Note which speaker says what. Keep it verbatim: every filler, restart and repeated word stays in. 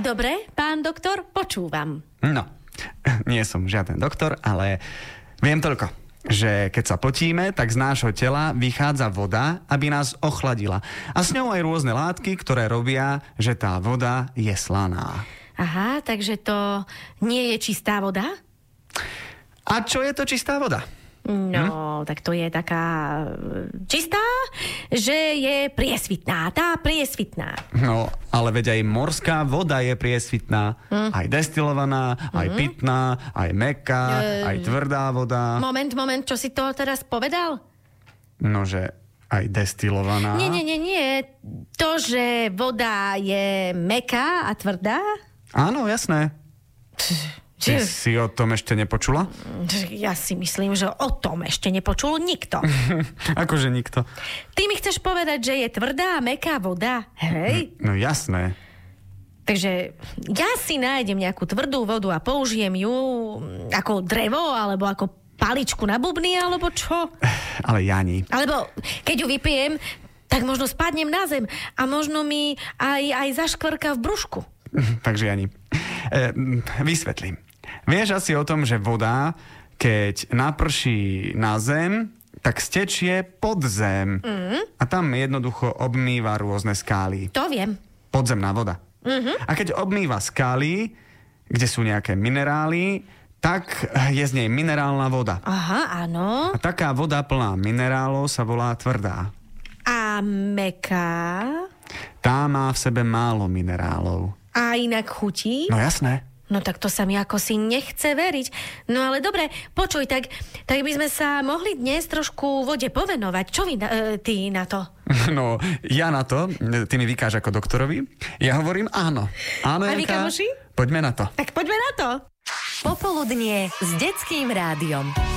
Speaker 1: Dobre, pán doktor, počúvam.
Speaker 2: No, nie som žiaden doktor, ale viem toľko, že keď sa potíme, tak z nášho tela vychádza voda, aby nás ochladila. A s ňou aj rôzne látky, ktoré robia, že tá voda je slaná.
Speaker 1: Aha, takže to nie je čistá voda?
Speaker 2: A čo je to čistá voda?
Speaker 1: No, hm? tak to je taká čistá, že je priesvitná, tá priesvitná.
Speaker 2: No, ale veď aj morská voda je priesvitná. Hm? Aj destilovaná, hm? aj pitná, aj mäkká, e... aj tvrdá voda.
Speaker 1: Moment, moment, čo si to teraz povedal?
Speaker 2: No, že aj destilovaná.
Speaker 1: Nie, nie, nie, nie. To, že voda je mäkká a tvrdá?
Speaker 2: Áno, jasné. Ty si o tom ešte nepočula?
Speaker 1: Ja si myslím, že o tom ešte nepočul nikto.
Speaker 2: Akože nikto?
Speaker 1: Ty mi chceš povedať, že je tvrdá a mäkká voda, hej?
Speaker 2: No, no jasné.
Speaker 1: Takže ja si nájdem nejakú tvrdú vodu a použijem ju ako drevo, alebo ako paličku na bubny, alebo čo?
Speaker 2: Ale Jani.
Speaker 1: Alebo keď ju vypijem, tak možno spadnem na zem a možno mi aj, aj zaškvrka v brúšku.
Speaker 2: Takže Jani, e, vysvetlím. Vieš asi o tom, že voda, keď naprší na zem, tak stečie pod zem. Mm. A tam jednoducho obmýva rôzne skály.
Speaker 1: To viem.
Speaker 2: Podzemná voda. Mm-hmm. A keď obmýva skály, kde sú nejaké minerály, tak je z nej minerálna voda.
Speaker 1: Aha, áno.
Speaker 2: A taká voda plná minerálov sa volá tvrdá.
Speaker 1: A mäkká?
Speaker 2: Tá má v sebe málo minerálov.
Speaker 1: A inak chutí?
Speaker 2: No jasné.
Speaker 1: No tak to sa mi ako si nechce veriť. No ale dobre, počuj, tak, tak by sme sa mohli dnes trošku vode povenovať. Čo vy, e, ty na to?
Speaker 2: No, ja na to, ty mi vykáš ako doktorovi, ja hovorím áno. Áno,
Speaker 1: a vy, kamoši?
Speaker 2: Poďme na to.
Speaker 1: Tak poďme na to.
Speaker 3: Popoludnie s Detským rádiom.